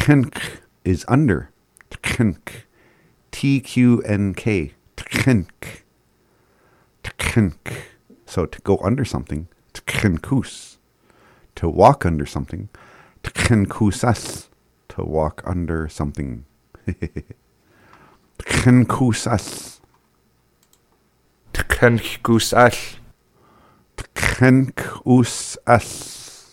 Tqnk is under. Tqnk. TQNK. Tqnk. Tqnk. So to go under something. Tqnkus. To walk under something. Tqnkusas. To walk under something. Tqnkusas. Tqnkusas. Tqnkusas.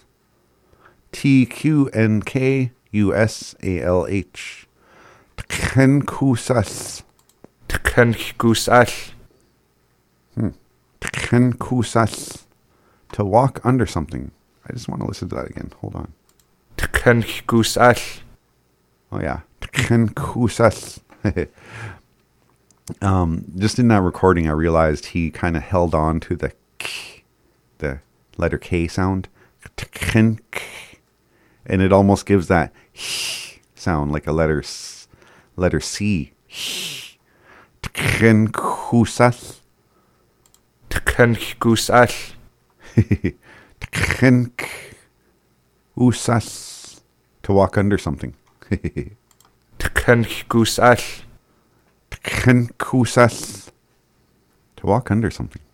TQNKUSALH. Tqnkusas. Tqnkusas. Tqnkusas. To walk under something. I just want to listen to that again. Hold on. Tqnkusas. Oh yeah. Tqnkusas. Just in that recording, I realized he kind of held on to the k, the letter K sound. Tqnk. And it almost gives that sound like a letter C. Tqnkusas. Tqnkusas. Tqnkusas. To walk under something. Tqnkusas. Tqnkusas. To walk under something.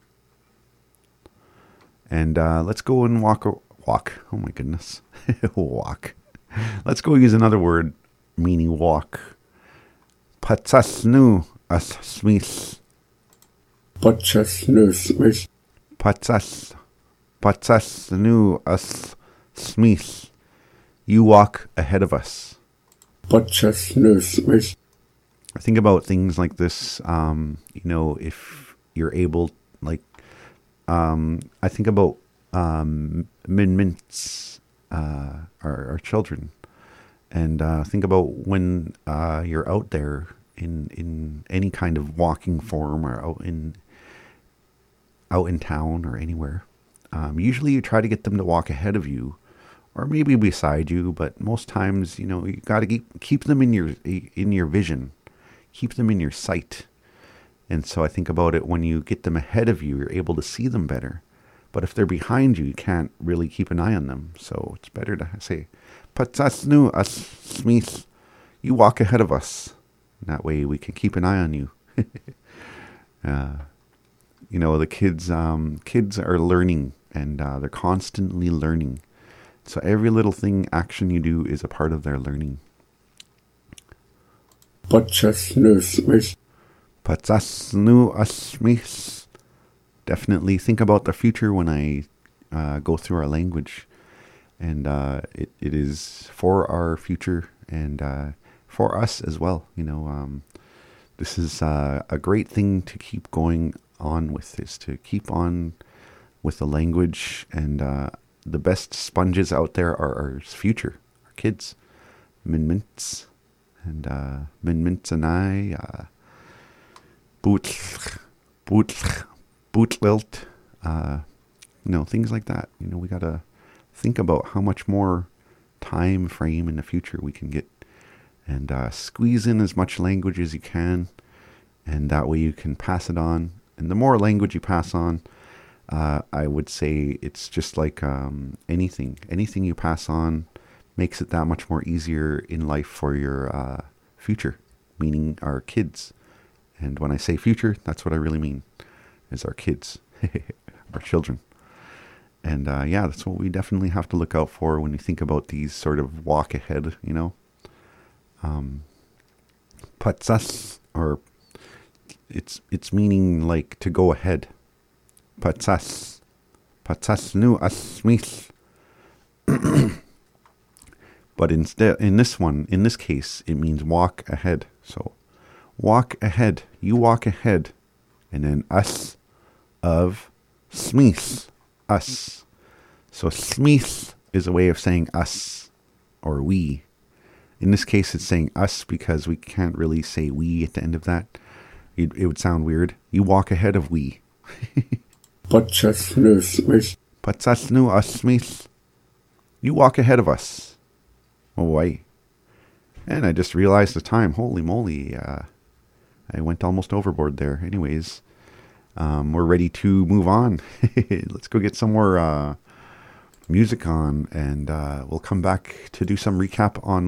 And let's go and walk. Oh my goodness. Walk. Let's go use another word meaning walk. Patsasnu as smith. Patsasnu smith. Patsasnu as smith. You walk ahead of us. Patsasnu smith. I think about things like this, if you're able, I think about mints, our children, and think about when you're out there in any kind of walking form or out in town or anywhere. Usually you try to get them to walk ahead of you, or maybe beside you, but most times, you got to keep them in your vision. Keep them in your sight. And so I think about it, when you get them ahead of you, you're able to see them better. But if they're behind you, you can't really keep an eye on them. So it's better to say, Patsasnu as smith. You walk ahead of us. And that way we can keep an eye on you. The kids are learning, and they're constantly learning. So every little action you do is a part of their learning. Patsasnu smith. Patsasnu as smith. Definitely think about the future when I go through our language. And it is for our future and for us as well. This is a great thing to keep going on with, is to keep on with the language. And the best sponges out there are our future, our kids. Minmints. And Minmints and I, Bootlilt, things like that. We got to think about how much more time frame in the future we can get, and squeeze in as much language as you can, and that way you can pass it on. And the more language you pass on, I would say it's just like anything you pass on makes it that much more easier in life for your future, meaning our kids. And when I say future, that's what I really mean, is our kids, our children. And that's what we definitely have to look out for when you think about these sort of walk ahead, Patsas, or it's meaning like to go ahead. Patsas. Patsasnu as smith. But instead, in this case, it means walk ahead. So, walk ahead. You walk ahead. And then us of smith. Us. So, smith is a way of saying us or we. In this case, it's saying us because we can't really say we at the end of that. It would sound weird. You walk ahead of we. Patsasnu smith. Patsasnu as smith. You walk ahead of us. Oh, wait. And I just realized the time. Holy moly. I went almost overboard there. Anyways, we're ready to move on. Let's go get some more music on, and we'll come back to do some recap on